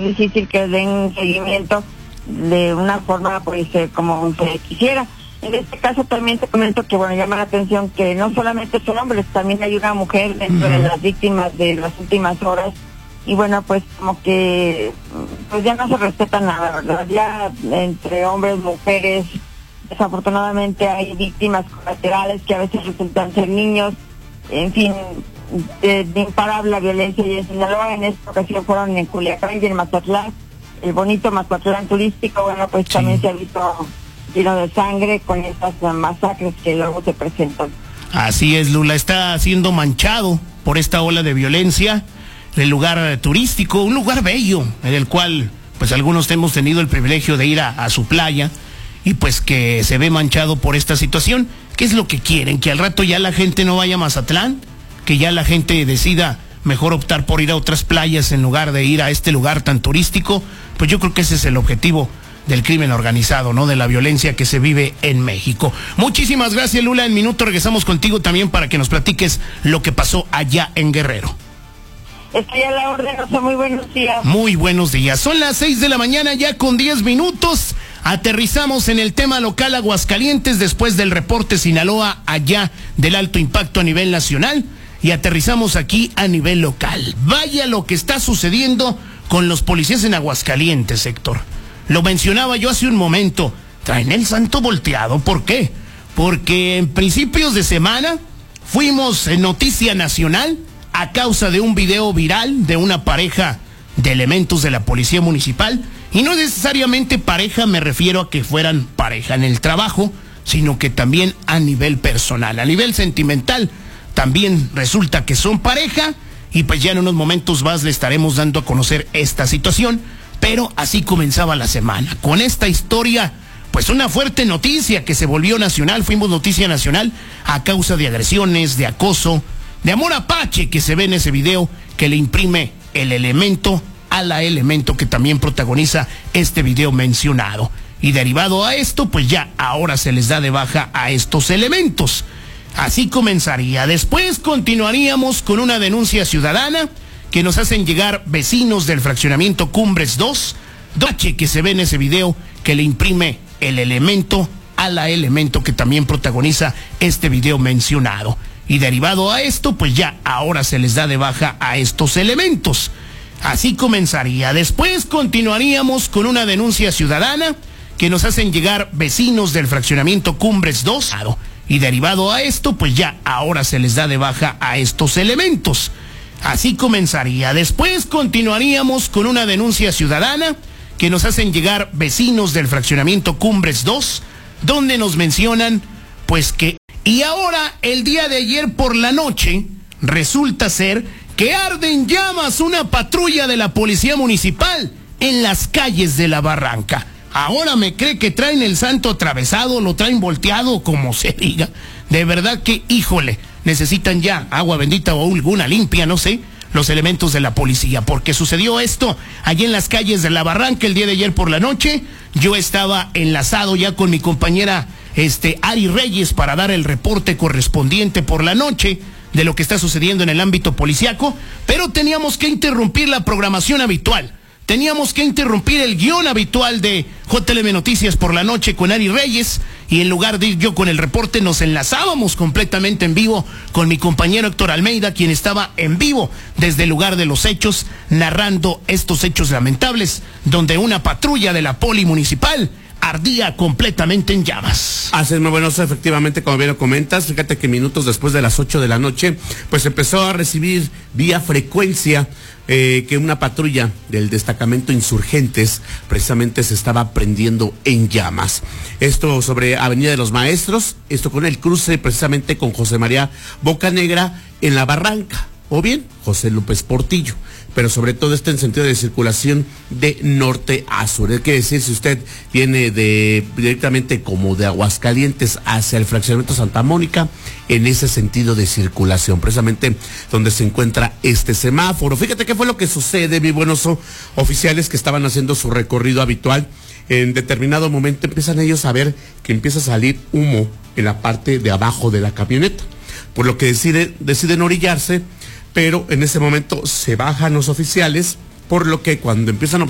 es difícil que den seguimiento de una forma pues como se quisiera. En este caso también te comento que bueno, llama la atención que no solamente son hombres, también hay una mujer dentro de las víctimas de las últimas horas, y bueno, pues como que pues ya no se respeta nada, ¿verdad? Ya entre hombres, mujeres, desafortunadamente hay víctimas colaterales que a veces resultan ser niños, en fin, de imparable la violencia. Y en Sinaloa en esta ocasión fueron en Culiacán y en Mazatlán, el bonito Mazatlán turístico, bueno, pues sí, también se ha visto lleno de sangre con estas masacres que luego se presentan. Así es, Lula, está siendo manchado por esta ola de violencia el lugar turístico, un lugar bello en el cual pues algunos hemos tenido el privilegio de ir a su playa, y pues que se ve manchado por esta situación. ¿Qué es lo que quieren? ¿Que al rato ya la gente no vaya a Mazatlán? ¿Que ya la gente decida mejor optar por ir a otras playas en lugar de ir a este lugar tan turístico? Pues yo creo que ese es el objetivo del crimen organizado, ¿no? De la violencia que se vive en México. Muchísimas gracias, Lula. En minuto regresamos contigo también para que nos platiques lo que pasó allá en Guerrero. Estoy a la orden, muy buenos días. Muy buenos días. Son las 6 de la mañana ya con 10 minutos. Aterrizamos en el tema local Aguascalientes después del reporte Sinaloa allá del alto impacto a nivel nacional, y aterrizamos aquí a nivel local. Vaya lo que está sucediendo con los policías en Aguascalientes, Héctor. Lo mencionaba yo hace un momento, traen el santo volteado. ¿Por qué? Porque en principios de semana fuimos en noticia nacional a causa de un video viral de una pareja de elementos de la policía municipal, y no necesariamente pareja, me refiero a que fueran pareja en el trabajo, sino que también a nivel personal, a nivel sentimental, también resulta que son pareja, y pues ya en unos momentos más le estaremos dando a conocer esta situación. Pero así comenzaba la semana, con esta historia, pues una fuerte noticia que se volvió nacional. Fuimos noticia nacional a causa de agresiones, de acoso, de amor apache que se ve en ese video que le imprime el elemento a la elemento que también protagoniza este video mencionado. Y derivado a esto, pues ya ahora se les da de baja a estos elementos. Así comenzaría. Después continuaríamos con una denuncia ciudadana que nos hacen llegar vecinos del fraccionamiento Cumbres 2, que se ve en ese video que le imprime el elemento a la elemento que también protagoniza este video mencionado. Y derivado a esto, pues ya ahora se les da de baja a estos elementos. Así comenzaría. Después continuaríamos con una denuncia ciudadana que nos hacen llegar vecinos del fraccionamiento Cumbres 2, y derivado a esto, pues ya ahora se les da de baja a estos elementos. Así comenzaría. Después continuaríamos con una denuncia ciudadana que nos hacen llegar vecinos del fraccionamiento Cumbres 2, donde nos mencionan pues que... Y ahora, el día de ayer por la noche, resulta ser que arde en llamas una patrulla de la policía municipal en las calles de La Barranca. Ahora me cree que traen el santo atravesado, lo traen volteado, como se diga. De verdad que, híjole, necesitan ya agua bendita o alguna limpia, no sé, los elementos de la policía, porque sucedió esto allí en las calles de La Barranca el día de ayer por la noche. Yo estaba enlazado ya con mi compañera Ari Reyes para dar el reporte correspondiente por la noche de lo que está sucediendo en el ámbito policiaco, pero teníamos que interrumpir la programación habitual. Teníamos que interrumpir el guión habitual de JLM Noticias por la noche con Ari Reyes, y en lugar de ir yo con el reporte, nos enlazábamos completamente en vivo con mi compañero Héctor Almeida, quien estaba en vivo desde el lugar de los hechos, narrando estos hechos lamentables, donde una patrulla de la poli municipal ardía completamente en llamas. Así es, muy bueno, efectivamente, como bien lo comentas. Fíjate que minutos después de las 8 de la noche, pues empezó a recibir vía frecuencia que una patrulla del destacamento Insurgentes precisamente se estaba prendiendo en llamas. Esto sobre Avenida de los Maestros, esto con el cruce precisamente con José María Bocanegra en La Barranca, o bien José López Portillo, pero sobre todo en sentido de circulación de norte a sur. Es que decir, si usted viene directamente como de Aguascalientes hacia el fraccionamiento Santa Mónica, en ese sentido de circulación, precisamente donde se encuentra este semáforo. Fíjate qué fue lo que sucede, mis buenos oficiales que estaban haciendo su recorrido habitual. En determinado momento empiezan ellos a ver que empieza a salir humo en la parte de abajo de la camioneta, por lo que deciden orillarse, pero en ese momento se bajan los oficiales, por lo que cuando empiezan a